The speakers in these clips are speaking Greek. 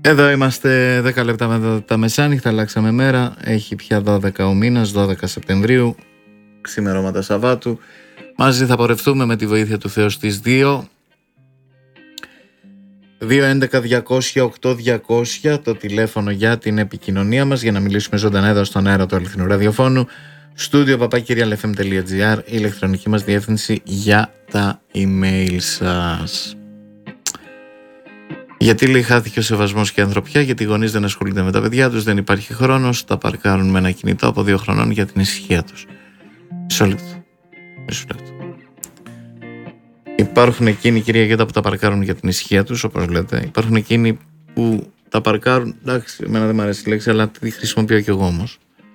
Εδώ είμαστε 10 λεπτά μετά τα μεσάνυχτα, αλλάξαμε μέρα. Έχει πια 12 ο μήνας, 12 Σεπτεμβρίου, ξημερώματα Σαββάτου. Μαζί θα πορευτούμε με τη βοήθεια του Θεού στις 2. 211-200-8200 το τηλέφωνο για την επικοινωνία μας, για να μιλήσουμε ζωντανά εδώ στον αέρα του αληθινού ραδιοφώνου. Στούντιο papakirialfm.gr, η ηλεκτρονική μας διεύθυνση για τα email σας. Γιατί λέει χάθηκε ο σεβασμός και η ανθρωπιά? Γιατί οι γονείς δεν ασχολούνται με τα παιδιά τους, δεν υπάρχει χρόνος, τα παρκάρουν με ένα κινητό από 2 χρονών για την ησυχία τους. Μισό λεπτό. Υπάρχουν εκείνοι, κυρία Γέτα, που τα παρκάρουν για την ησυχία τους, όπως λέτε. Υπάρχουν εκείνοι που τα παρκάρουν, εντάξει, εμένα δεν μου αρέσει η λέξη, αλλά τη χρησιμοποιώ κι εγώ όμως.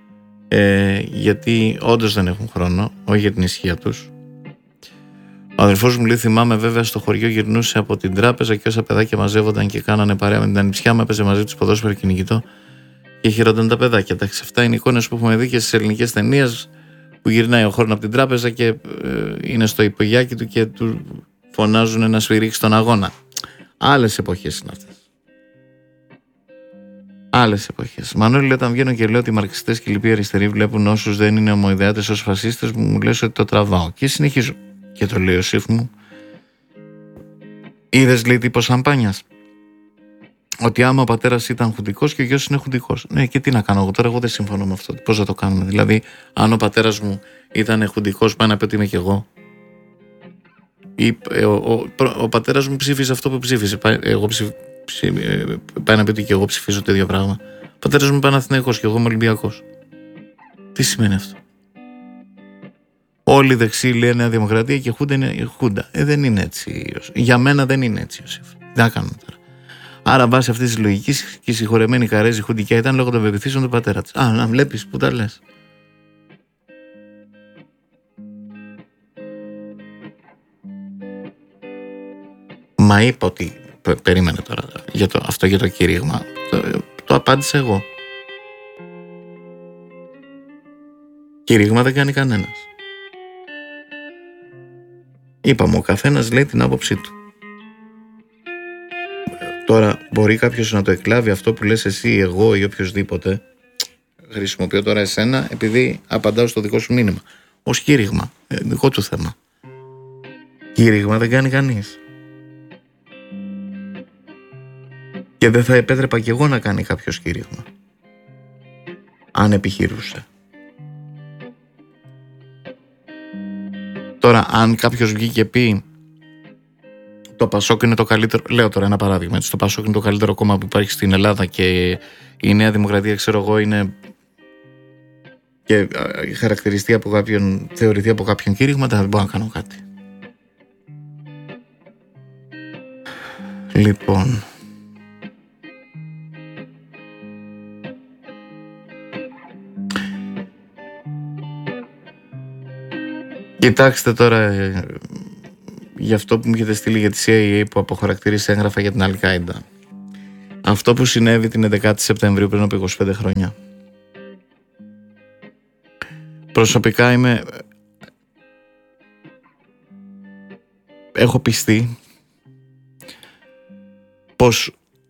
Γιατί όντως δεν έχουν χρόνο, όχι για την ησυχία τους. Ο αδελφός μου λέει, θυμάμαι βέβαια στο χωριό γυρνούσε από την τράπεζα και όσα παιδάκια μαζεύονταν και κάνανε παρέα με την ανιψιά μου, έπαιζε μαζί τους ποδόσφαιρο και κυνηγητό και χαιρόταν τα παιδάκια. Εντάξει, αυτά είναι εικόνες που έχουμε δει και στις ελληνικές ταινίες, που γυρνάει ο Χόρν από την τράπεζα και είναι στο υπογειάκι του και του φωνάζουν να σφυρίξει τον αγώνα. Άλλες εποχές είναι αυτές. Άλλες εποχές. Μανώλη, όταν βγαίνω και λέω ότι οι μαρξιστές και οι λοιποί αριστεροί βλέπουν όσους δεν είναι ομοειδεάτες ως φασίστες, μου λες ότι το τραβάω. Και συνεχίζω. Και το λέει ο Σύφ μου. Είδες, λέει, τύπο σαμπάνιας? Ότι άμα ο πατέρας ήταν χουντικός και ο γιος είναι χουντικός. Ναι, και τι να κάνω εγώ τώρα, εγώ δεν συμφωνώ με αυτό. Πώς θα το κάνουμε? Δηλαδή, αν ο πατέρας μου ήταν χουντικός, πάει να πει ότι είμαι κι εγώ. Ο πατέρας μου ψήφιζε αυτό που ψήφιζε. Πάει να πει ότι και εγώ ψηφίζω το ίδιο πράγμα. Ο πατέρας μου είναι Παναθηναϊκός και εγώ είμαι Ολυμπιακός. Τι σημαίνει αυτό? Όλοι οι δεξιοί λένε Νέα Δημοκρατία και Χούντα είναι Χούντα. Δεν είναι έτσι. Για μένα δεν είναι έτσι. Τι να κάνουμε τώρα? Άρα, βάσει αυτή τη λογική, και η συγχωρεμένη Καρέζη χουντικιά ήταν λόγω των πεποιθήσεων του πατέρα της. Α, να βλέπεις που τα λες. Μα είπα ότι. Περίμενε τώρα. Αυτό για το κήρυγμα. Το απάντησα εγώ. Κήρυγμα δεν κάνει κανένας. Είπαμε, ο καθένας λέει την άποψή του. Τώρα μπορεί κάποιος να το εκλάβει αυτό που λες εσύ, εγώ ή οποιοσδήποτε. Χρησιμοποιώ τώρα εσένα επειδή απαντάω στο δικό σου μήνυμα. Ως κήρυγμα. Δικό του θέμα. Κήρυγμα δεν κάνει κανείς. Και δεν θα επέτρεπα κι εγώ να κάνει κάποιος κήρυγμα. Αν επιχειρούσε. Τώρα, αν κάποιος βγει και πει το Πασόκ είναι το καλύτερο, λέω τώρα ένα παράδειγμα, το Πασόκ είναι το καλύτερο κόμμα που υπάρχει στην Ελλάδα και η Νέα Δημοκρατία, ξέρω εγώ, είναι και χαρακτηριστεί από κάποιον, θεωρηθεί από κάποιον κήρυγμα, δεν μπορώ να κάνω κάτι. Λοιπόν, κοιτάξτε τώρα για αυτό που μου έχετε στείλει για τη CIA που αποχαρακτήρισε έγγραφα για την Αλ-Κάιντα. Αυτό που συνέβη την 11η Σεπτεμβρίου πριν από 25 χρόνια. Προσωπικά έχω πιστεί πως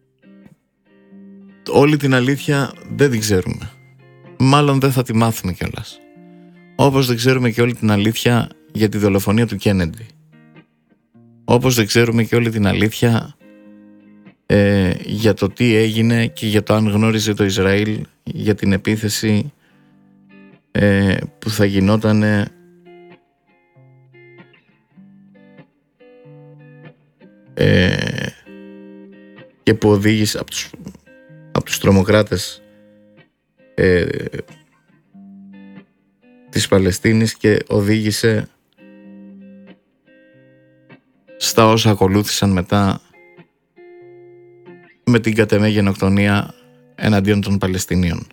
όλη την αλήθεια δεν την ξέρουμε. Μάλλον δεν θα τη μάθουμε κιόλας. Όπως δεν ξέρουμε και όλη την αλήθεια για τη δολοφονία του Κέννεντι. Όπως δεν ξέρουμε και όλη την αλήθεια για το τι έγινε και για το αν γνώριζε το Ισραήλ για την επίθεση που θα γινόταν και που οδήγησε από τους τρομοκράτες της Παλαιστίνης και οδήγησε στα όσα ακολούθησαν μετά με την κατ' εμέ γενοκτονία εναντίον των Παλαιστινίων.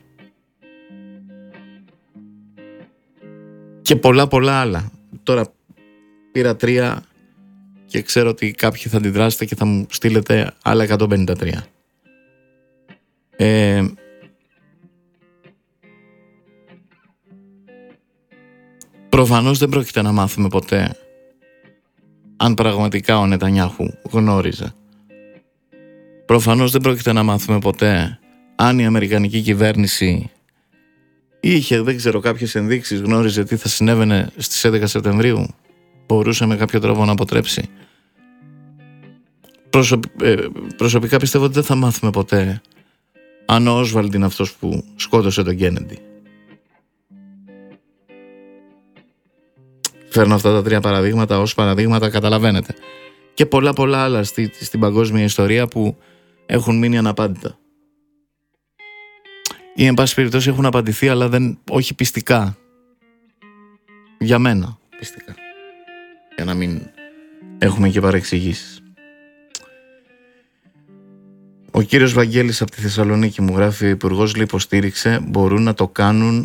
Και πολλά άλλα. Τώρα πήρα 3 και ξέρω ότι κάποιοι θα αντιδράσετε και θα μου στείλετε άλλα 153. Προφανώς δεν πρόκειται να μάθουμε ποτέ αν πραγματικά ο Νετανιάχου γνώριζε. Προφανώς δεν πρόκειται να μάθουμε ποτέ αν η αμερικανική κυβέρνηση είχε, δεν ξέρω, κάποιες ενδείξεις, γνώριζε τι θα συνέβαινε στις 11 Σεπτεμβρίου, μπορούσε με κάποιο τρόπο να αποτρέψει. Προσωπικά πιστεύω ότι δεν θα μάθουμε ποτέ αν ο Όσβαλντ είναι αυτός που σκότωσε τον Κέννεντι. Φέρνω αυτά τα 3 παραδείγματα ως παραδείγματα, καταλαβαίνετε. Και πολλά άλλα στην παγκόσμια ιστορία που έχουν μείνει αναπάντητα. Ή εν πάση περιπτώσει έχουν απαντηθεί, αλλά όχι πιστικά. Για μένα πιστικά. Για να μην έχουμε και παρεξηγήσεις. Ο κύριος Βαγγέλης από τη Θεσσαλονίκη μου γράφει: ο Υπουργός υποστήριξε, μπορούν να το κάνουν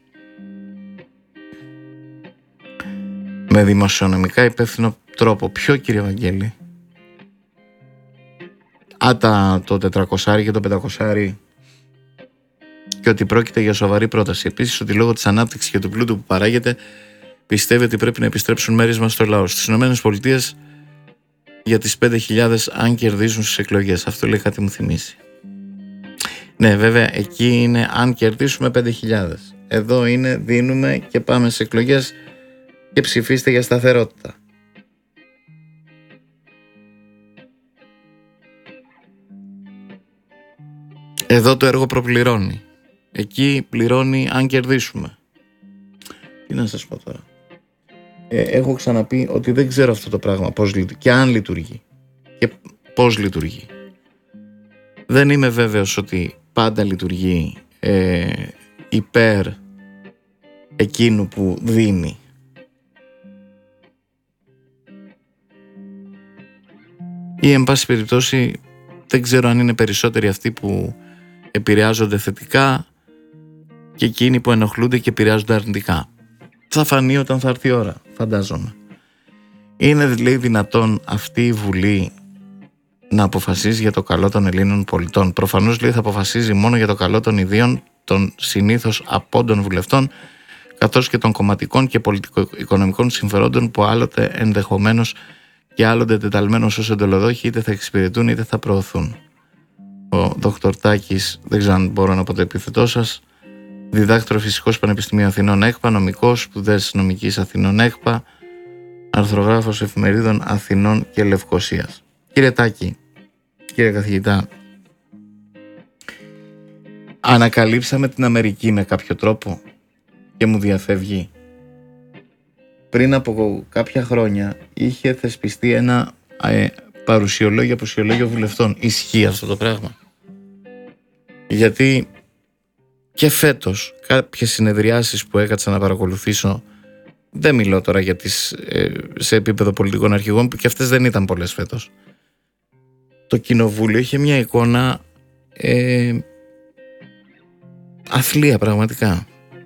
με δημοσιονομικά υπεύθυνο τρόπο. Ποιο, κύριε Βαγγέλη? Το 400 και το 500, και ότι πρόκειται για σοβαρή πρόταση. Επίσης ότι λόγω της ανάπτυξης και του πλούτου που παράγεται πιστεύει ότι πρέπει να επιστρέψουν μέρισμα στο λαό. Στις ΗΠΑ για τις 5.000 αν κερδίζουν στις εκλογές. Αυτό λέει, κάτι μου θυμίσει. Ναι, βέβαια εκεί είναι αν κερδίσουμε 5.000. Εδώ είναι δίνουμε και πάμε στις εκλογές και ψηφίστε για σταθερότητα. Εδώ το έργο προπληρώνει. Εκεί πληρώνει αν κερδίσουμε. Τι να σας πω τώρα. Έχω ξαναπεί ότι δεν ξέρω αυτό το πράγμα πώς και αν λειτουργεί και πώς λειτουργεί. Δεν είμαι βέβαιος ότι πάντα λειτουργεί υπέρ εκείνου που δίνει. Ή εν πάση περιπτώσει δεν ξέρω αν είναι περισσότεροι αυτοί που επηρεάζονται θετικά και εκείνοι που ενοχλούνται και επηρεάζονται αρνητικά. Θα φανεί όταν θα έρθει η ώρα, φαντάζομαι. Είναι, λέει, δυνατόν αυτή η Βουλή να αποφασίζει για το καλό των Ελλήνων πολιτών? Προφανώς, λέει, θα αποφασίζει μόνο για το καλό των ιδίων των συνήθως απόντων βουλευτών, καθώς και των κομματικών και πολιτικο-οικονομικών συμφερόντων που άλλοτε ενδεχομένως και άλλοτε τεταλμένως ως εντολοδόχοι είτε θα εξυπηρετούν είτε θα προωθούν. Ο Δόκτωρ Τάκης, δεν ξέρω αν μπορώ να πω το επίθετό σας, διδάκτορο Φυσικός Πανεπιστημίου Αθηνών ΕΚΠΑ, νομικός, σπουδές νομικής Αθηνών ΕΚΠΑ, αρθρογράφος εφημερίδων Αθηνών και Λευκωσίας. Κύριε Τάκη, κύριε καθηγητά, ανακαλύψαμε την Αμερική με κάποιο τρόπο και μου διαφεύγει. Πριν από κάποια χρόνια είχε θεσπιστεί ένα παρουσιολόγιο βουλευτών. Ισχύει αυτό το πράγμα? Γιατί και φέτος κάποιες συνεδριάσεις που έκατσα να παρακολουθήσω, δεν μιλώ τώρα για τις σε επίπεδο πολιτικών αρχηγών που και αυτές δεν ήταν πολλές φέτος, το κοινοβούλιο είχε μια εικόνα αθλία πραγματικά,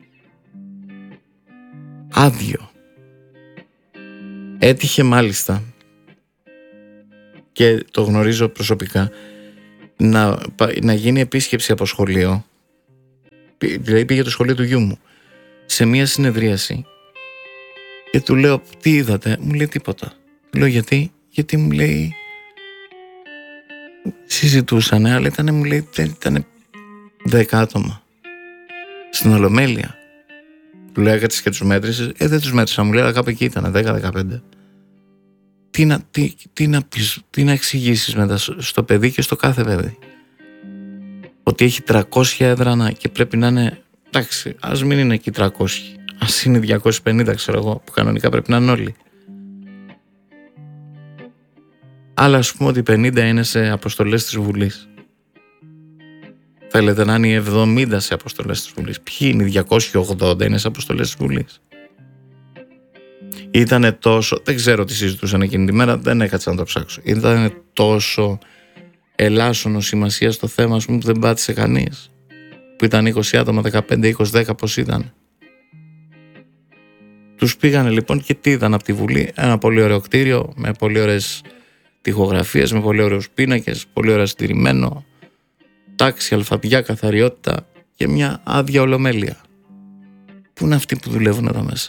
άδειο. Έτυχε μάλιστα, και το γνωρίζω προσωπικά, να γίνει επίσκεψη από σχολείο, δηλαδή πήγε το σχολείο του γιού μου σε μια συνεδρίαση και του λέω τι είδατε? Μου λέει τίποτα. Του λέω γιατί μου λέει συζητούσανε, αλλά μου λέει ήταν 10 άτομα στην Ολομέλεια. Του λέω έκατες και τους μέτρησες? Δεν τους μέτρησα, μου λέει, αλλά κάπου εκεί ήταν 10-15. Τι να εξηγήσεις μετά στο παιδί και στο κάθε παιδί? Ότι έχει 300 έδρανα και πρέπει να είναι, εντάξει, ας μην είναι εκεί 300, ας είναι 250, ξέρω εγώ, που κανονικά πρέπει να είναι όλοι. Αλλά ας πούμε ότι 50 είναι σε αποστολές της Βουλής. Θέλετε να είναι οι 70 σε αποστολές της Βουλής? Ποιοι είναι οι 280 είναι σε αποστολές της Βουλής? Ήτανε τόσο, δεν ξέρω τι συζητούσαν εκείνη τη μέρα, δεν έκατσα να το ψάξω. Ήτανε τόσο ελάσσονο σημασία στο θέμα, ας πούμε, που δεν πάτησε κανείς. Που ήταν 20 άτομα, 15, 20, 10, πώς ήταν. Τους πήγανε λοιπόν και τι είδαν από τη Βουλή? Ένα πολύ ωραίο κτίριο με πολύ ωραίες τοιχογραφίες, με πολύ ωραίους πίνακες, πολύ ωραία συντηρημένο, τάξη, αλφαβιά, καθαριότητα και μια άδεια Ολομέλεια. Πού είναι αυτοί που δουλεύουν εδώ μέσα?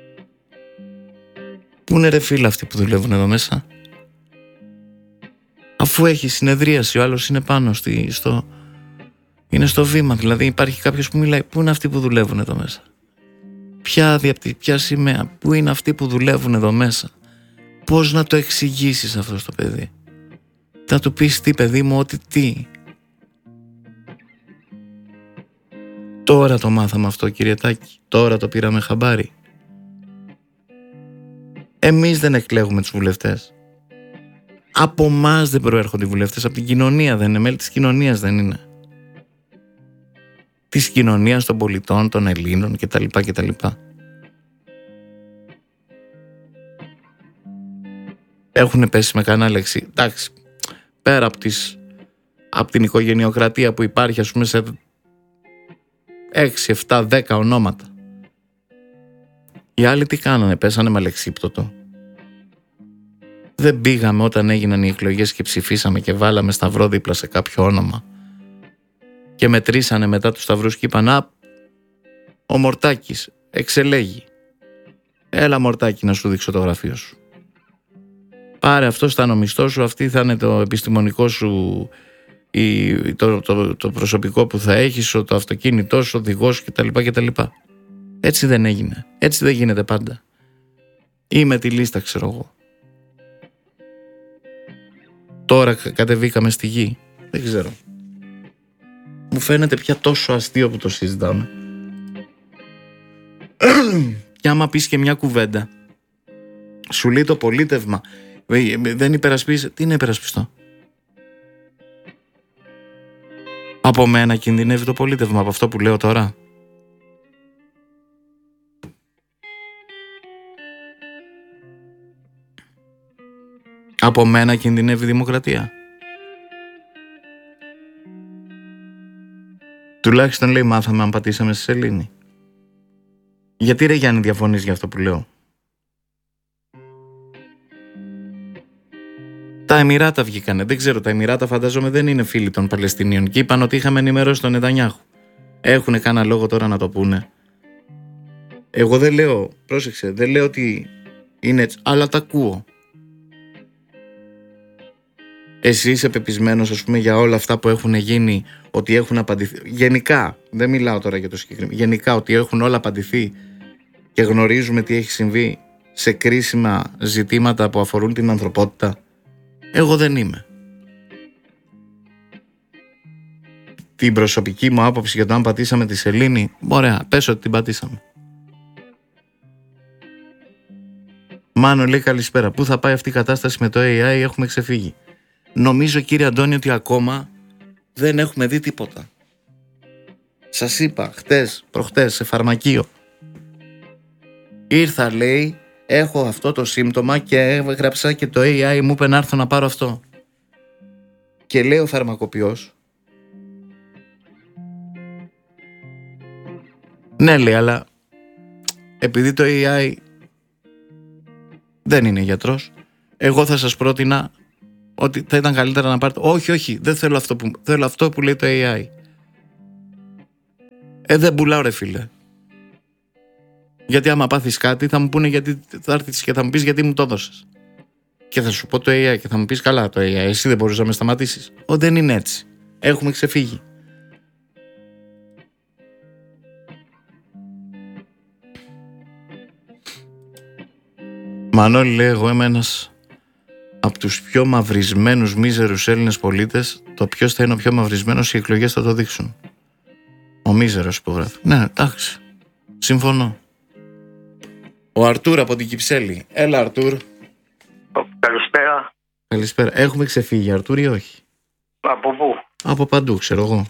Πού είναι ρε φίλοι αυτοί που δουλεύουν εδώ μέσα? Αφού έχει συνεδρίαση, ο άλλος είναι πάνω είναι στο βήμα. Δηλαδή υπάρχει κάποιος που μιλάει. Πού είναι αυτοί που δουλεύουν εδώ μέσα? Ποια σημαία? Πού είναι αυτοί που δουλεύουν εδώ μέσα? Πώς να το εξηγήσεις αυτό στο παιδί? Θα του πεις τι, παιδί μου, ότι τι? Τώρα το μάθαμε αυτό, κύριε Τάκη. Τώρα το πήραμε χαμπάρι. Εμείς δεν εκλέγουμε τους βουλευτές. Από εμάς δεν προέρχονται οι βουλευτές. Από την κοινωνία δεν είναι. Μέλη της κοινωνίας δεν είναι. Της κοινωνίας των πολιτών, των Ελλήνων κτλ. Έχουν πέσει με κανένα λέξη. Εντάξει, πέρα από την οικογενειοκρατία που υπάρχει, ας πούμε, σε 6, 7, 10 ονόματα. Οι άλλοι τι κάνανε? Πέσανε με αλεξίπτωτο. Δεν πήγαμε όταν έγιναν οι εκλογές και ψηφίσαμε και βάλαμε σταυρό δίπλα σε κάποιο όνομα και μετρήσανε μετά τους σταυρούς και είπαν «Α, ο Μορτάκης εξελέγει. Έλα Μορτάκη να σου δείξω το γραφείο σου. Πάρε, αυτό θα είναι ο μισθός σου, αυτή θα είναι το επιστημονικό σου, το προσωπικό που θα έχεις, το αυτοκίνητό σου, ο οδηγός κτλ. Έτσι δεν έγινε. Έτσι δεν γίνεται πάντα. Ή με τη λίστα, ξέρω εγώ. Τώρα κατεβήκαμε στη γη. Δεν ξέρω. Μου φαίνεται πια τόσο αστείο που το συζητάμε. Και άμα πεις και μια κουβέντα, σου λέει το πολίτευμα, δεν υπερασπίζεσαι. Τι είναι υπερασπιστό? Από μένα κινδυνεύει το πολίτευμα από αυτό που λέω τώρα? Από μένα κινδυνεύει η δημοκρατία? Τουλάχιστον λέει μάθαμε αν πατήσαμε στη σελήνη. Γιατί ρε Γιάννη διαφωνείς για αυτό που λέω? Τα Εμιράτα βγήκανε. Δεν ξέρω, τα Εμιράτα φαντάζομαι δεν είναι φίλοι των Παλαιστινίων και είπαν ότι είχαμε ενημερώσει τον Νετανιάχου. Έχουνε κανένα λόγο τώρα να το πούνε? Εγώ δεν λέω, πρόσεξε, δεν λέω ότι είναι έτσι, αλλά τα ακούω. Εσύ είσαι πεπισμένος, ας πούμε, για όλα αυτά που έχουν γίνει, ότι έχουν απαντηθεί? Γενικά, δεν μιλάω τώρα για το συγκεκριμένο. Γενικά, ότι έχουν όλα απαντηθεί και γνωρίζουμε τι έχει συμβεί σε κρίσιμα ζητήματα που αφορούν την ανθρωπότητα? Εγώ δεν είμαι. Την προσωπική μου άποψη για το αν πατήσαμε τη σελήνη, ωραία, πες ότι την πατήσαμε. Μάνο λέει καλησπέρα. Πού θα πάει αυτή η κατάσταση με το AI? Έχουμε ξεφύγει. Νομίζω, κύριε Αντώνη, ότι ακόμα δεν έχουμε δει τίποτα. Σας είπα προχτές σε φαρμακείο. Ήρθα, λέει, έχω αυτό το σύμπτωμα και έγραψα και το AI μου είπε να έρθω να πάρω αυτό. Και λέει ο φαρμακοποιός, ναι, λέει, αλλά επειδή το AI δεν είναι γιατρός, εγώ θα σας πρότεινα ότι θα ήταν καλύτερα να πάρετε. Όχι, δεν θέλω αυτό θέλω αυτό που λέει το AI. Δεν πουλάω, ρε φίλε. Γιατί άμα πάθεις κάτι θα μου πούνε, γιατί θα έρθεις και θα μου πεις γιατί μου το έδωσες. Και θα σου πω το AI και θα μου πεις καλά το AI, εσύ δεν μπορείς να με σταματήσεις? Δεν είναι έτσι. Έχουμε ξεφύγει. Μανώλη λέει, εγώ είμαι ένας από τους πιο μαυρισμένους μίζερους Έλληνες πολίτες. Το ποιος θα είναι ο πιο μαυρισμένος, οι εκλογές θα το δείξουν. Ο μίζερος υπογράφει. Ναι, εντάξει. Συμφωνώ. Ο Αρτούρ από την Κυψέλη. Έλα, Αρτούρ. Καλησπέρα. Καλησπέρα. Έχουμε ξεφύγει, Αρτούρ, ή όχι? Από πού? Από παντού, ξέρω εγώ.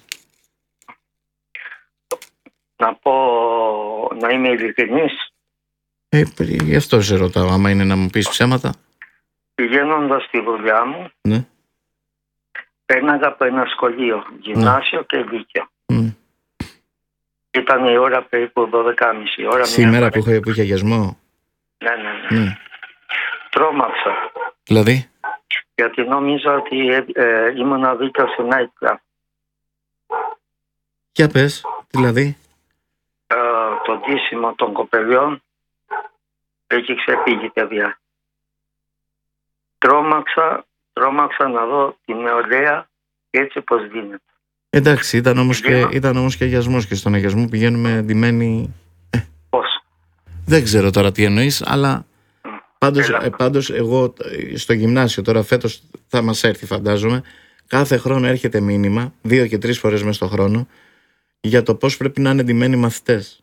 Να πω, να είμαι ειλικρινής. Γι' αυτό σε ρωτάω, άμα είναι να μου πεις ψέματα. Πηγαίνοντας στη δουλειά μου, Ναι. πέρναγα από ένα σχολείο, γυμνάσιο και λύκειο. Mm. Ήταν η ώρα περίπου 12.30 ώρα. Σήμερα που είχε αγιασμό. Ναι. Τρόμαξα. Δηλαδή? Γιατί νόμιζα ότι ήμουν δίπλα σε nightclub. Για πες, δηλαδή? Το ντύσιμο των κοπελιών έχει ξεφύγει, παιδιά. Τρόμαξα Τρόμαξα να δω τη νεολαία έτσι πως δίνεται. Εντάξει, ήταν όμως και αγιασμός, και στον αγιασμό πηγαίνουμε ντυμένοι. Πώς? Δεν ξέρω τώρα τι εννοείς, αλλά πάντως εγώ στο γυμνάσιο τώρα φέτος θα μας έρθει, φαντάζομαι, κάθε χρόνο έρχεται μήνυμα 2 και 3 φορές μες στο χρόνο για το πώς πρέπει να είναι ντυμένοι μαθητές.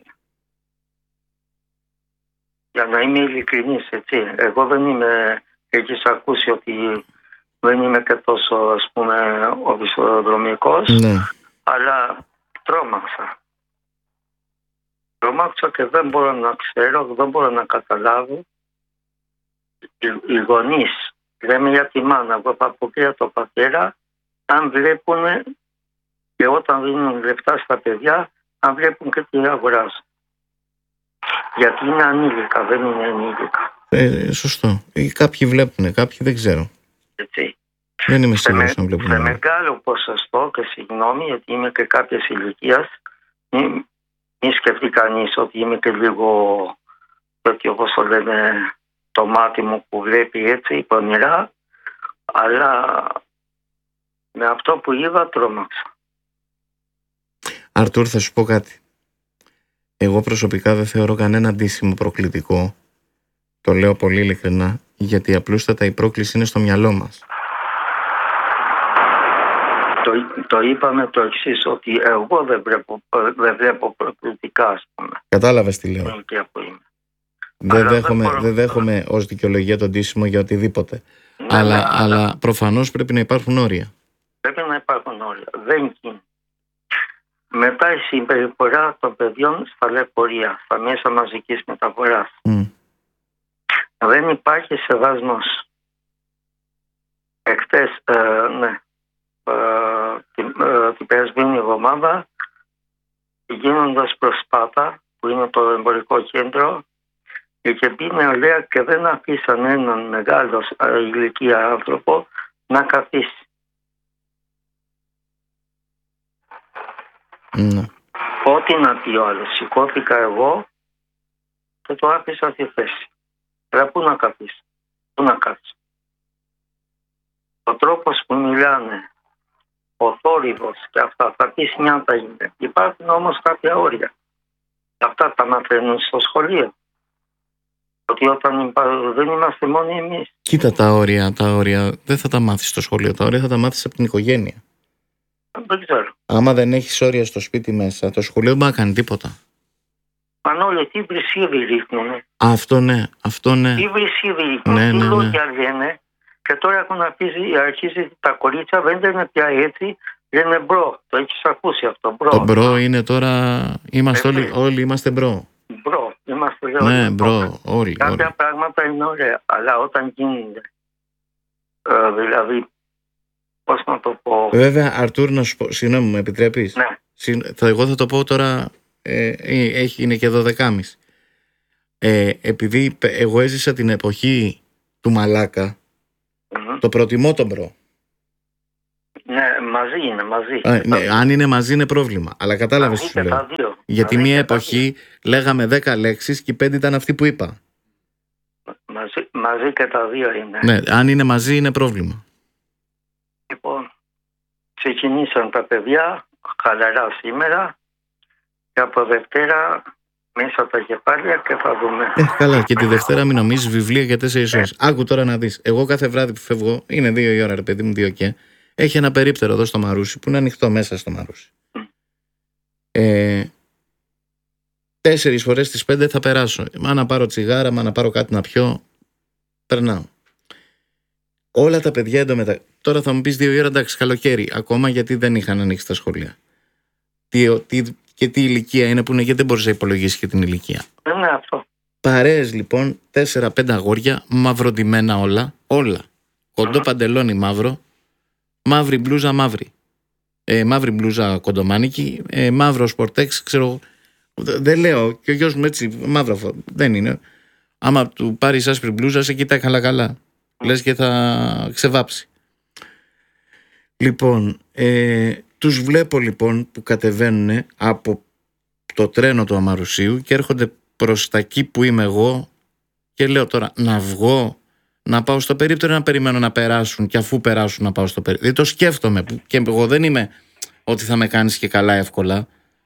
Για να είμαι ειλικρινής, έτσι, εγώ δεν είμαι, έχεις ακούσει ότι δεν είμαι και τόσο, ας πούμε, οπισθοδρομικός, Ναι. αλλά τρόμαξα και δεν μπορώ να ξέρω, δεν μπορώ να καταλάβω οι γονείς, λέμε για τη μάνα, από και το πατέρα, αν βλέπουν και όταν δίνουν λεφτά στα παιδιά, αν βλέπουν και τι αγοράζουν. Γιατί είναι ανήλικα, δεν είναι ενήλικα. Σωστό. Κάποιοι βλέπουν, κάποιοι δεν ξέρω. Έτσι. Δεν είμαι σίγουρος αν βλέπουν. Σε μεγάλο ποσοστό, και συγγνώμη γιατί είμαι και κάποιες ηλικίας, μη σκεφτεί κανείς ότι είμαι και λίγο τέτοιο, όπως το λένε, το μάτι μου που βλέπει έτσι πονηρά, αλλά με αυτό που είδα τρόμαξα. Αρτούρ, θα σου πω κάτι. Εγώ προσωπικά δεν θεωρώ κανένα ντύσιμο προκλητικό. Το λέω πολύ ειλικρινά, γιατί απλούστατα η πρόκληση είναι στο μυαλό μας. Το είπαμε το εξής, ότι εγώ δεν βλέπω προκλητικά, ας πούμε. Κατάλαβες τι λέω. Δεν δέχομαι ως δικαιολογία το ντύσιμο για οτιδήποτε. Ναι, αλλά προφανώς πρέπει να υπάρχουν όρια. Πρέπει να υπάρχουν όρια. Δεν γίνει. Μετά η συμπεριφορά των παιδιών στα λεωφορεία, στα μέσα μαζικής μεταφοράς. Δεν υπάρχει σεβασμός. Εχθές, την περασμένη εβδομάδα, γίνοντας προς Σπάτα, που είναι το εμπορικό κέντρο, είχε μπει νεολαία και δεν αφήσαν έναν μεγάλο ηλικία άνθρωπο να καθίσει. Ναι. Ό,τι να πει ο άλλος, σηκώθηκα εγώ και το άφησα στη θέση. Αλλά πού να καθίσει, πού να κάτσει. Ο τρόπος που μιλάνε, ο θόρυβος και αυτά, θα πεις νιάτα είναι. Υπάρχουν όμως κάποια όρια. Αυτά τα μαθαίνουν στο σχολείο. Ότι όταν δεν είμαστε μόνοι εμείς. Κοίτα τα όρια δεν θα τα μάθεις στο σχολείο. Τα όρια θα τα μάθεις από την οικογένεια. Δεν ξέρω. Άμα δεν έχεις όρια στο σπίτι μέσα, το σχολείο δεν μπορεί να κάνει τίποτα. Πανόλε, τι βρυσίδι ρίχνουνε. Αυτό ναι. Τι βρυσίδι ρίχνουνε, τι λόγια λένε. Και τώρα αρχίζει τα κορίτσια, δεν λένε πια έτσι, λένε μπρο. Το έχεις ακούσει αυτό, μπρο. Το μπρο είναι τώρα, όλοι είμαστε μπρο. Μπρο, είμαστε ναι, μπρο, όλοι. Κάποια πράγματα είναι ωραία, αλλά όταν γίνονται, δηλαδή, πώς να το πω. Βέβαια, Αρτούρ, να σου πω, συγγνώμη, μου επιτρέπεις. Ναι. Εγώ θα το πω τώρα, είναι και 12.30. Επειδή εγώ έζησα την εποχή του Μαλάκα, το προτιμώ τον μπρο. Ναι, μαζί είναι, μαζί. Ναι, αν είναι μαζί είναι πρόβλημα. Αλλά κατάλαβες τι σου λέω. Γιατί μία εποχή λέγαμε 10 λέξεις και οι 5 ήταν αυτοί που είπα. Μαζί και τα δύο είναι. Ναι, αν είναι μαζί είναι πρόβλημα. Λοιπόν, ξεκινήσαν τα παιδιά χαλαρά σήμερα και από Δευτέρα μέσα τα κεφάλια και θα δούμε. Καλά, και τη Δευτέρα μην νομίζεις βιβλία για 4 ώρες. Άκου τώρα να δεις. Εγώ κάθε βράδυ που φεύγω, είναι 2 η ώρα, ρε παιδί μου, 2 και. Έχει ένα περίπτερο εδώ στο Μαρούσι που είναι ανοιχτό μέσα στο Μαρούσι. 4 φορές στις 5 θα περάσω. Μα να πάρω τσιγάρα, μα να πάρω κάτι να πιω. Περνάω. Όλα τα παιδιά εντωμεταξύ. Τώρα θα μου πεις 2 η ώρα, εντάξει, καλοκαίρι. Ακόμα γιατί δεν είχαν ανοίξει τα σχολεία. Και τι ηλικία είναι που είναι, γιατί δεν μπορείς να υπολογίσεις και την ηλικία. Είναι αυτό. Παρέες λοιπόν, 4-5 αγόρια, μαυροντημένα όλα. Κοντό παντελόνι μαύρο, μαύρη μπλούζα μαύρη. Μαύρη μπλούζα κοντομάνικη, μαύρο σπορτέξ, ξέρω. Δεν λέω, και ο γιος μου έτσι μαύρο δεν είναι. Άμα του πάρεις άσπρη μπλούζα, σε κοιτάει καλά. Λες και θα ξεβάψει. Λοιπόν, τους βλέπω λοιπόν που κατεβαίνουν από το τρένο του Αμαρουσίου και έρχονται προς τα εκεί που είμαι εγώ και λέω τώρα να βγω να πάω στο περίπτερο, να περιμένω να περάσουν και αφού περάσουν να πάω στο περίπτερο. Δεν το σκέφτομαι. Και εγώ δεν είμαι ότι θα με κάνεις και καλά εύκολα.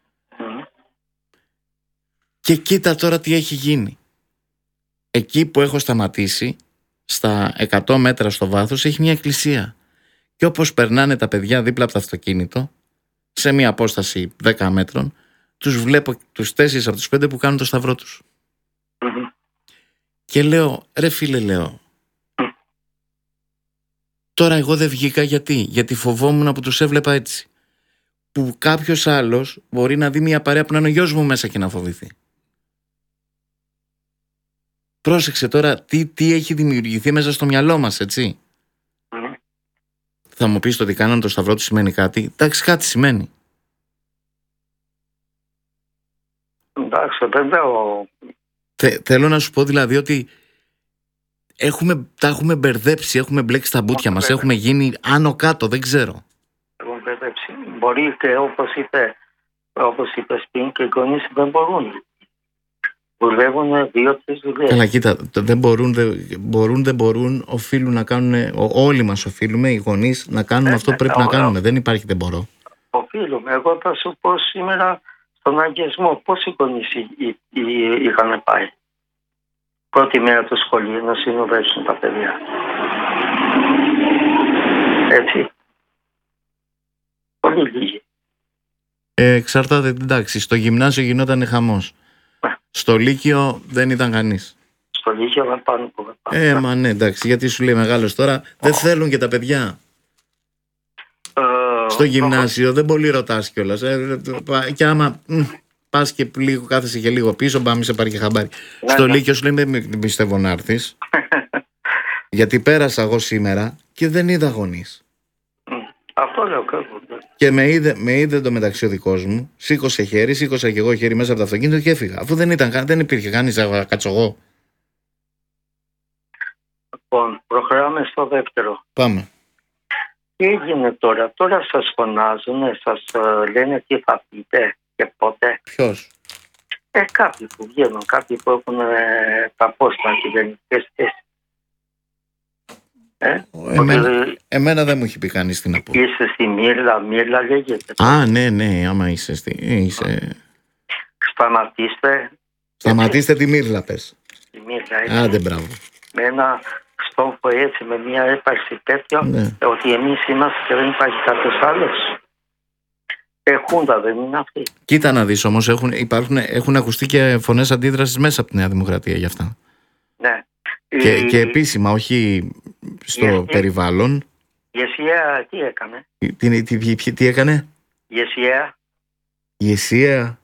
Και κοίτα τώρα τι έχει γίνει. Εκεί που έχω σταματήσει, στα 100 μέτρα στο βάθος, έχει μια εκκλησία. Και όπως περνάνε τα παιδιά δίπλα από το αυτοκίνητο, σε μια απόσταση 10 μέτρων, τους βλέπω τους 4 από τους 5 που κάνουν το σταυρό τους. Και λέω, ρε φίλε, λέω, τώρα εγώ δεν βγήκα γιατί φοβόμουν που τους έβλεπα έτσι. Που κάποιος άλλος μπορεί να δει μια παρέα που να είναι ο γιος μου μέσα και να φοβηθεί. Πρόσεξε τώρα τι έχει δημιουργηθεί μέσα στο μυαλό μας, έτσι. Θα μου πεις το ότι κάνανε το σταυρό του σημαίνει κάτι. Εντάξει, κάτι σημαίνει. Εντάξει, δεν λέω. Θέλω να σου πω δηλαδή ότι τα έχουμε μπερδέψει, έχουμε μπλέξει τα μπουτια μας, έχουμε γίνει άνω κάτω, δεν ξέρω. Έχουμε μπερδέψει. Μπορεί και όπως είπες πριν, και οι γονείς δεν μπορούν. Δουλεύουν 2-3 δουλειές. Καλά, κοίτα, δεν μπορούν, οφείλουν να κάνουν, όλοι μας οφείλουμε, οι γονείς, να κάνουμε αυτό που πρέπει να κάνουμε. Δεν υπάρχει δεν μπορώ. Οφείλουμε. Εγώ θα σου πω σήμερα στον αγιασμό πόσοι γονείς είχαν πάει. Πρώτη μέρα του σχολείου να συνοδεύσουν τα παιδιά. Έτσι. Πολύ λίγοι. Εξαρτάται, εντάξει, στο γυμνάσιο γινόταν χαμός. Στο Λύκειο δεν ήταν κανείς. Στο Λύκειο δεν πάνε που δεν πάνε. Μα ναι, εντάξει, γιατί σου λέει μεγάλος τώρα, δεν θέλουν και τα παιδιά. Στο γυμνάσιο δεν πολύ ρωτάς κιόλας. Και άμα πας και λίγο, κάθεσαι και λίγο πίσω, πάμε σε πάρει και χαμπάρι. Στο Λύκειο σου λέει, δεν πιστεύω να έρθεις. Γιατί πέρασα εγώ σήμερα και δεν είδα γονείς. Αυτό λέω κάπου. Και με είδε το μεταξύ ο δικός μου, σήκωσε χέρι, σήκωσα και εγώ χέρι μέσα από το αυτοκίνητο και έφυγα. Αφού δεν υπήρχε κανείς να κάτσω εγώ. Λοιπόν, προχωράμε στο δεύτερο. Πάμε. Τι έγινε τώρα? Τώρα σας φωνάζουν, σας λένε τι θα πείτε και πότε. Ποιος? Κάποιοι που βγαίνουν, κάποιοι που έχουν τα πόστα κυβερνητικές θέσεις. Εμένα δεν μου έχει πει κανείς τι να πω. Είσαι στη Μύρλα λέγεται. Ναι, άμα είσαι Σταματήστε τη Μύρλα, πες. Τη Μύρλα, άντε, μπράβο. Με ένα στόχο έτσι, με μια έπαρξη τέτοια, ότι εμείς είμαστε και δεν υπάρχει κάποιος άλλος. Χούντα δεν είναι αυτή. Κοίτα να δεις όμως, έχουν ακουστεί και φωνές αντίδρασης μέσα από τη Νέα Δημοκρατία γι' αυτά. Ναι. Και επίσημα, όχι στο περιβάλλον. Η ΕΣΥΑ τι έκανε? Τι έκανε? Η ΕΣΥΑ.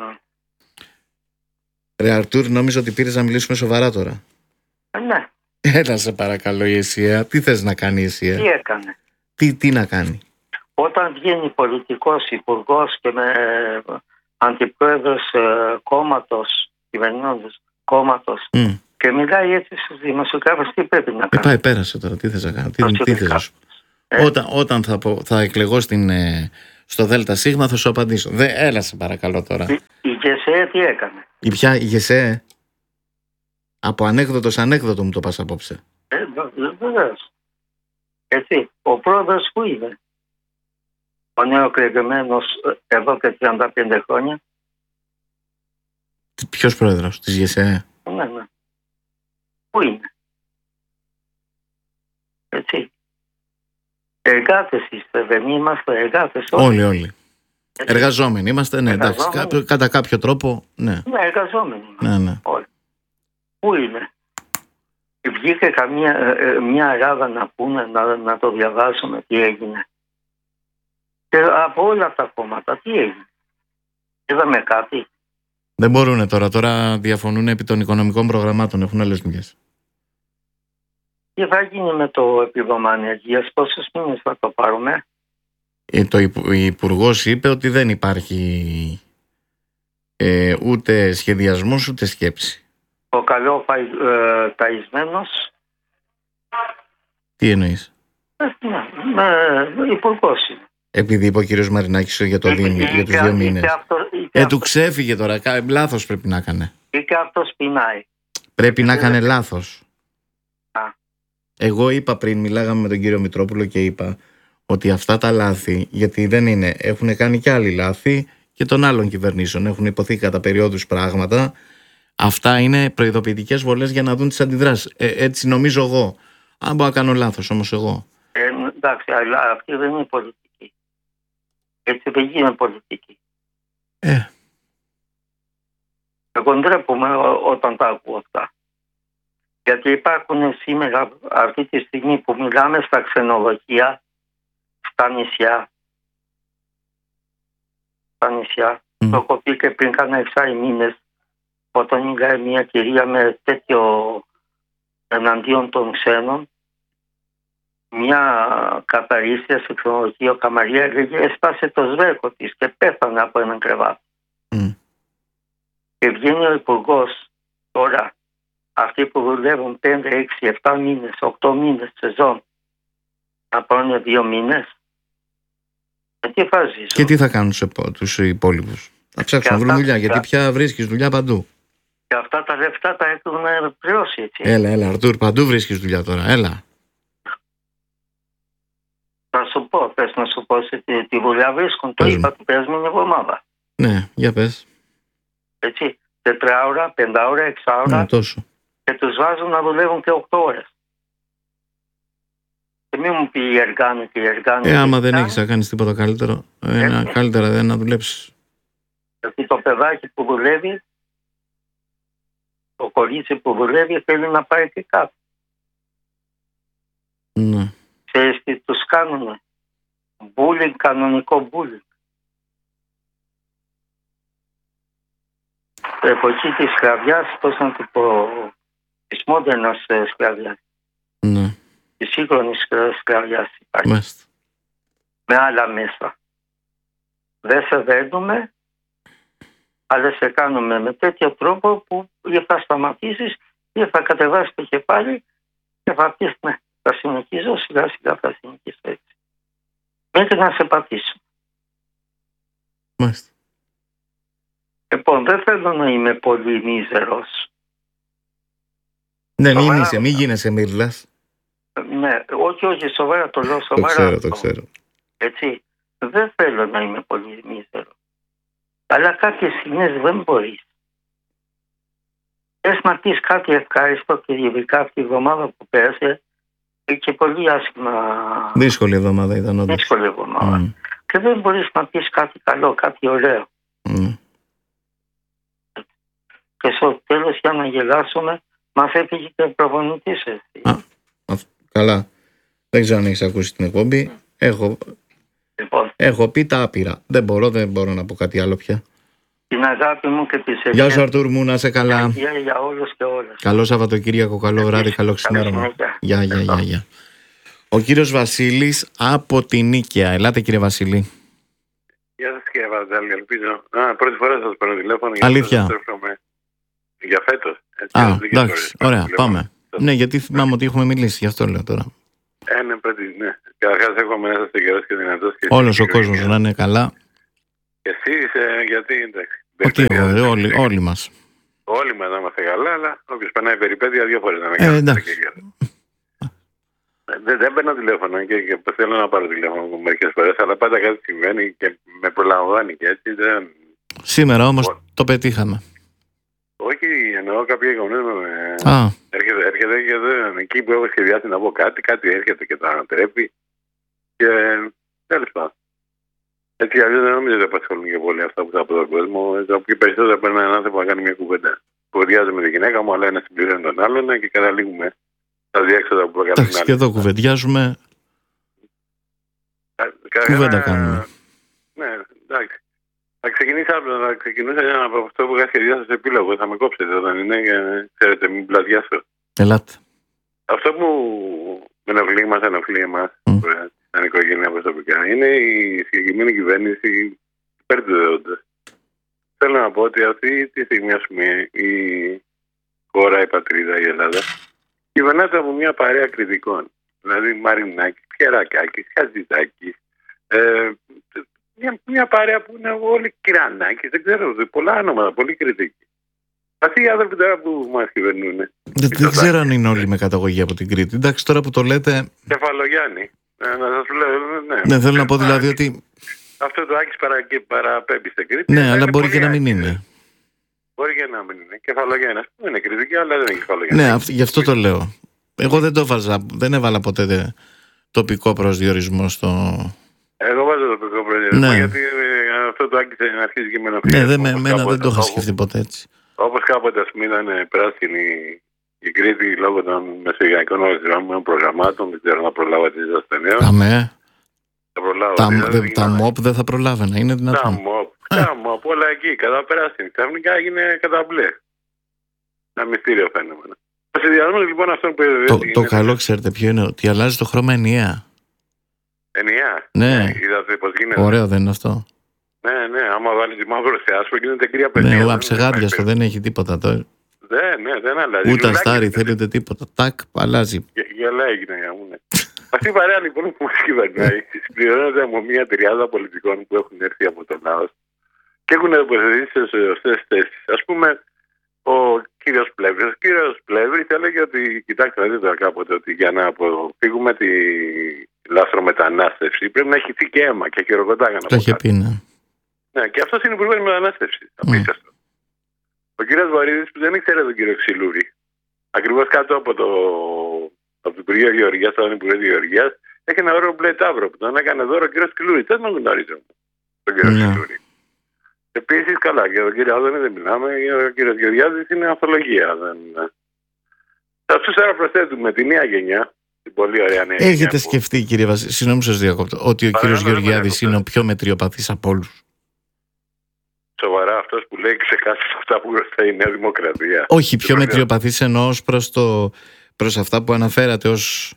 Ρε Αρτούρ, νόμιζα ότι πήρες να μιλήσουμε σοβαρά τώρα. Ναι. Έλα σε παρακαλώ, η ΕΣΥΑ. Τι θες να κάνει η ΕΣΥΑ? Τι έκανε? Τι να κάνει? Όταν βγαίνει πολιτικός υπουργός και με αντιπρόεδρος κόμματος, κυβερνώντας κόμματος, και μιλάει έτσι στους δημοσιογράφους, τι πρέπει να κάνει? Πάει, πέρασε τώρα, τι θες να κάνει? Τι θες να σου πω? Όταν θα εκλεγώ στο ΔΣ θα σου απαντήσω. Έλα σε παρακαλώ τώρα. Η ΓΕΣΕ τι έκανε? Η ΓΕΣΕ? Από ανέκδοτο μου το πας απόψε. Βεβαίως. Έτσι, ο πρόεδρος που είναι? Ο νεοεκλεγμένος εδώ και 35 χρόνια. Ποιος πρόεδρος της ΓΕΣΕ? Ναι. Πού είναι? Έτσι. Εργάτες είστε, δεν είμαστε εργάτες? Όλοι. Εργαζόμενοι είμαστε, ναι, εντάξει. Κατά κάποιο τρόπο, ναι. Ναι, εργαζόμενοι. Ναι. Όλοι. Πού είναι? Βγήκε μια ράδα να πούνε, να το διαβάσουμε τι έγινε? Και από όλα τα κόμματα τι έγινε? Είδαμε κάτι? Δεν μπορούν τώρα διαφωνούν επί των οικονομικών προγραμμάτων, έχουν άλλες δουλειές. Τι θα γίνει με το επίδομα ανεργίας, πόσους μήνες θα το πάρουμε? Ο Υπουργός είπε ότι δεν υπάρχει ούτε σχεδιασμός ούτε σκέψη. Ο καλό ταϊσμένος. Τι εννοείς? Υπουργός είναι. Επειδή είπε ο κύριος Μαρινάκης για τους 2 μήνες. Του ξέφυγε τώρα, λάθος πρέπει να έκανε. Ή και αυτός πεινάει. Πρέπει να έκανε λάθος. Εγώ είπα πριν, μιλάγαμε με τον κύριο Μητρόπουλο και είπα ότι αυτά τα λάθη, γιατί δεν είναι, έχουν κάνει και άλλοι λάθη και των άλλων κυβερνήσεων, έχουν υποθεί κατά περιόδους πράγματα. Αυτά είναι προειδοποιητικές βολές για να δουν τις αντιδράσεις. Έτσι νομίζω εγώ. Αν μπορώ να κάνω λάθος όμως εγώ. Εντάξει, αλλά αυτή δεν είναι πολιτική. Έτσι δεν γίνεται πολιτική. Εγώ ντρέπομαι όταν τα ακούω αυτά. Γιατί υπάρχουν σήμερα, αυτή τη στιγμή που μιλάμε, στα ξενοδοχεία, στα νησιά. Το έχω πει και πριν κάνα 6 μήνες, όταν μιλάει μια κυρία με τέτοιο εναντίον των ξένων, μια καθαρίστρια σε ξενοδοχείο Καμαρία έλεγε έσπασε το σβέρκο της και πέθανε από έναν κρεβάτι. Και βγαίνει ο υπουργός τώρα, αυτοί που δουλεύουν 5, 6, 7 μήνες, 8 μήνες σεζόν, να πάνε 2 μήνες. Τι θα ζήσω. Και τι θα κάνουν τους υπόλοιπους. Θα ψάξουν να βρουν δουλειά, γιατί πια βρίσκεις δουλειά παντού. Και αυτά τα λεφτά τα έχουν πληρώσει, έτσι. Έλα, Αρτούρ, παντού βρίσκεις δουλειά τώρα, έλα. Θα σου πω, πες να σου πω τη δουλειά βρίσκουν. Το είπα την περασμένη εβδομάδα. Ναι, για πες. Έτσι, 4 ώρα, 5 ώρα, 6 ώρα. Ναι, τόσο. Και τους βάζουν να δουλεύουν και 8 ώρες. Και μην μου πει η Εργάνη και η Εργάνη. Άμα δεν έχεις να κάνεις τίποτα καλύτερο, καλύτερα δεν να δουλέψεις. Γιατί το παιδάκι που δουλεύει, το κορίτσι που δουλεύει θέλει να πάει και κάτω. Ναι. Ξέρεις τι τους κάνουνε. Bullying, κανονικό bullying. Εποχή της σκλαβιάς, πώς να το πω, της μόντερνας σκλαβιάς. Ναι. Της σύγχρονης σκλαβιάς υπάρχει. Μάλιστα. Με άλλα μέσα. Δεν σε δένουμε, αλλά σε κάνουμε με τέτοιο τρόπο που ή θα σταματήσεις ή θα κατεβάσεις το κεφάλι και θα πεις ναι, θα συνεχίζω, σιγά σιγά θα συνεχίσω έτσι. Μέχρι να σε πατήσω. Μάλιστα. Λοιπόν, δεν θέλω να είμαι πολύ μίζερος. Ναι, μην γίνεσαι μύρλας. Ναι, όχι, σοβαρά το λέω, σοβαρά. Το ξέρω. Έτσι, δεν θέλω να είμαι πολύ μίζερος. Αλλά κάποιες στιγμές δεν μπορείς. Θες να πεις κάτι ευχάριστο και ειδικά αυτή η εβδομάδα που πέρασε και πολύ άσχημα. Δύσκολη εβδομάδα ήταν όντως. Δύσκολη εβδομάδα. Και δεν μπορείς να πεις κάτι καλό, κάτι ωραίο. Και στο τέλος για να γελάσουμε μας έφυγε και ο προπονητής. Καλά. Δεν ξέρω αν έχεις ακούσει την εκπομπή. Έχω πει τα άπειρα. Δεν μπορώ να πω κάτι άλλο πια. Την αγάπη μου και τις Γεια σου Αρτούρ μου, να είσαι καλά. Για όλους και όλες. Καλό Σαββατοκύριακο, καλό βράδυ, καλό ξημέρωμα. Γεια. Ο κύριος Βασίλης από την Νίκαια. Ελάτε κύριε Βασίλη. Γεια σας κύριε Βαζάλη, ελπίζω. Πρώτη φορά σας παίρνω τηλέφωνο. Αλήθεια. Για φέτος. Εντάξει, ωραία, πάμε. Ναι, γιατί θυμάμαι ότι έχουμε μιλήσει, γι' αυτό λέω τώρα. Ναι, πρώτη, ναι. Καταρχάς εύχομαι να είστε καιρός και δυνατός. Όλος ο κόσμος να είναι καλά. Και εσείς, γιατί εντάξει. Όλοι μας. Όλοι μας να είμαστε καλά, αλλά όποιος περνάει περιπέτεια 2 φορές να είναι καλά. Εντάξει. Δεν παίρνω τηλέφωνο και θέλω να πάρω τηλέφωνο μερικές φορές, αλλά πάντα κάτι συμβαίνει και με προλαμβάνει και έτσι. Σήμερα όμως το πετύχαμε. Όχι, εννοώ κάποιοι γονείς έρχεται και εκεί που έχω σχεδιάσει να πω κάτι έρχεται και το ανατρέπει και τέλος πάντων. Έτσι αλλιώς δεν νομίζω ότι απασχολούν και πολύ αυτά που θα πω τον κόσμο. Και περισσότερο παίρνω έναν άνθρωπο να κάνει μια κουβέντα. Κουβεντιάζω με τη γυναίκα μου, αλλά ένα συμπληρώνει τον άλλον και καταλήγουμε στα διέξοδα που έκανα. Εντάξει, και εδώ κουβεντιάζουμε. Κουβέντα κάνουμε. Ναι, εντάξει. Θα ξεκινούσα από αυτό που είχα σχεδιάσει στο επίλογο. Θα με κόψετε όταν είναι και ξέρετε, μην πλατιάσω. Ελάτε. Αυτό που με ενοχλεί, μας ενοχλεί εμάς, σαν οικογένεια προσωπικά, είναι η συγκεκριμένη κυβέρνηση υπέρ του δέοντος. Θέλω να πω ότι αυτή τη στιγμή, ας πούμε, η χώρα, η πατρίδα, η Ελλάδα, κυβερνάται από μια παρέα κριτικών. Δηλαδή Μαρινάκη, Πιερακάκη, Χατζηδάκη. Μια παρέα που είναι όλοι Κυρανάκη, δεν ξέρω, πολλά ονόματα, πολύ κριτικοί. Αυτοί οι άνθρωποι τώρα που μας κυβερνούν Δεν ξέρω αν είναι όλοι με καταγωγή από την Κρήτη. Εντάξει, τώρα που το λέτε. Κεφαλογιάννη. Να σας λέω, ναι. Ναι, θέλω να πω δηλαδή ότι. Αυτό το Άκης παραπέμπει στην Κρήτη. Ναι, αλλά μπορεί και να μην είναι. Μπορεί και να μην είναι. Κεφαλογιάννη. Δεν είναι κριτική, αλλά δεν είναι κεφαλογιάννη. Ναι, γι' αυτό το λέω. Εγώ δεν έβαλα ποτέ τοπικό προσδιορισμό στο. Εγώ βάζω τοπικό προσδιορισμό, ναι. Γιατί αυτό το Άκη αρχίζει και με ένα φίλο. Ναι, εμένα δεν το είχα σκεφτεί ποτέ έτσι. Όπως κάποτε, ας πούμε, ήταν πράσινη η Κρήτη λόγω των μεσογειακών οργανωμένων προγραμμάτων, δεν ξέρω να προλάβα τις ασθενείες. Αμέ. Τα MOP δεν θα προλάβαινα, είναι δυνατόν. Τα MOP, όλα εκεί, κατά πράσινη. Ξαφνικά έγινε κατά μπλε. Ένα μυστήριο φαινόμενο. Ο συνδυασμός λοιπόν αυτόν που το καλό ξέρετε ποιο είναι, ότι αλλάζει το χρώμα ενιαία. Ενιαία. Ναι. Είδατε πώς γίνεται. Ωραίο δεν είναι αυτό. Ναι, άμα βάλει τη μαύρο σε άσπρο γίνεται κρύα παιδιά. Ναι, αψεγάδιαστο, δεν έχει τίποτα τώρα. Δεν αλλάζει. Ούτε αστάρι θέλει ούτε τίποτα. Τάκ, αλλάζει. Γελάει έγινε για μου. Αυτή η παρέα λοιπόν που μας κυβερνάει συμπληρώνεται από μια τριάδα πολιτικών που έχουν έρθει από τον λαό και έχουν τοποθετήσει σε σωστές θέσεις. Ας πούμε, ο κύριος Πλεύρης. Ο κύριος Πλεύρης έλεγε ότι, κοιτάξτε να δείτε κάποτε, ότι για να αποφύγουμε τη λάθρομετανάστευση πρέπει να έχει χυθεί και αίμα και χειροκροτάγανε. Το είχε πει, ναι. Ναι, και αυτό είναι υπουργός μετανάστευσης. Απίστευτο. Ο κύριος Βαρύδης που δεν ήξερε τον κύριο Ξυλούρη, ακριβώς κάτω από το Υπουργείο Γεωργίας, τον Υπουργείο Γεωργίας, έχει ένα ωραίο μπλε ταύρο που τον έκανε δώρο ο κύριος Ξυλούρη. Δεν τον γνωρίζω τον κύριο Ξυλούρη. Επίσης, καλά, και τον κύριο Άδωνη δεν μιλάμε, ο κύριος Γεωργιάδης είναι ανθολογία. Σε αυτούς τώρα προσθέτουμε τη νέα γενιά, την πολύ ωραία νέα γενιά. Έχετε σκεφτεί, κύριε Βασίλη, συγγνώμη σας διακόπτω, ότι ο κύριος Γεωργιάδης είναι ο πιο μετριοπαθής από όλους? Σοβαρά, αυτός που λέει ξεκάθαρα αυτά που μπροστά η Νέα Δημοκρατία. Όχι, πιο μετριοπαθής εννοώ προς αυτά που αναφέρατε ως.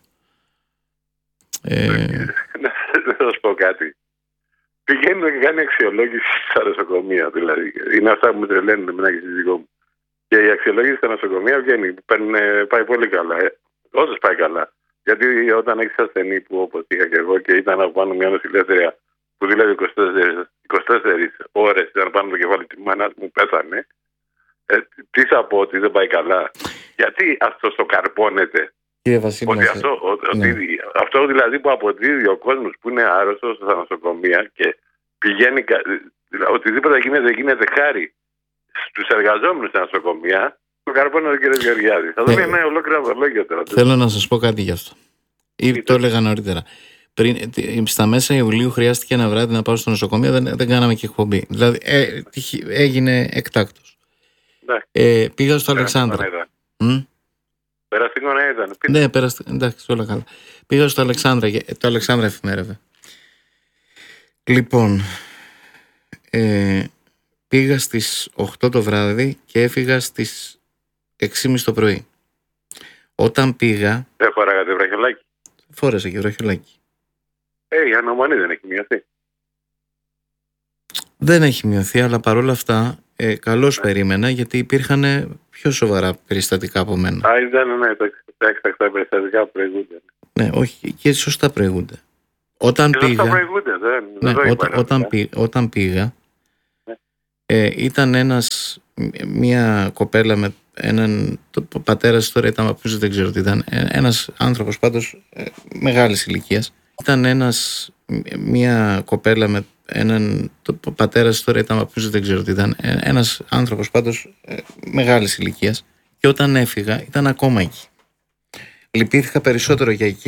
Να σας πω κάτι. Πηγαίνει και κάνει αξιολόγηση στα νοσοκομεία, δηλαδή. Είναι αυτά που με τρελαίνουν εμένα και σύζυγό μου. Και η αξιολόγηση στα νοσοκομεία βγαίνει, πάει πολύ καλά. Όντως πάει καλά. Γιατί όταν έχεις ασθενή που όπως είχα και εγώ και ήταν από πάνω μια νοσηλεύτρια που δήλευε 24 ώρες ήταν πάνω το κεφάλι της μάνας μου, πέθανε. Τι θα πω ότι δεν πάει καλά? Γιατί αυτό το καρπώνεται? Κύριε Βασίλη, αυτό δηλαδή που αποδίδει ο κόσμος που είναι άρρωστος στα νοσοκομεία και πηγαίνει, οτιδήποτε γίνεται χάρη στους εργαζόμενους στα νοσοκομεία, το καρπώνεται ο κ. Γεωργιάδης. Θα δούμε ένα ολόκληρο λόγιο τώρα. Θέλω να σας πω κάτι γι' αυτό. Ή το έλεγα νωρίτερα. Στα μέσα Ιουλίου χρειάστηκε ένα βράδυ να πάω στο νοσοκομείο, δεν κάναμε και εκπομπή. Δηλαδή έγινε εκτάκτος. Πήγα στο Αλεξάνδρα. Περαστικό ήταν. Ναι, εντάξει, όλα καλά. Πήγα στο Αλεξάνδρα, το Αλεξάνδρα εφημέρευε. Λοιπόν, πήγα στις 8 το βράδυ και έφυγα στις 6:30 το πρωί. Όταν πήγα... Δεν φοράγατε βραχιολάκι? Φόρεσα και βραχιολάκι. Η ανομονή δεν έχει μειωθεί? Δεν έχει μειωθεί, αλλά παρόλα αυτά καλώς περίμενα, γιατί υπήρχαν πιο σοβαρά περιστατικά από μένα. Τα έκτακτα περιστατικά προηγούνται. Ναι, όχι, και σωστά προηγούνται. Όταν πήγα, ήταν μια κοπέλα με έναν πατέρας, τώρα ήταν απ' δεν ξέρω τι ήταν, ένας άνθρωπος πάντως μεγάλης ηλικίας. Ήταν μια κοπέλα με έναν πατέρας, τώρα ήταν απ' δεν ξέρω τι ήταν, ένας άνθρωπος πάντως μεγάλης ηλικίας, και όταν έφυγα ήταν ακόμα εκεί. Λυπήθηκα περισσότερο για εκεί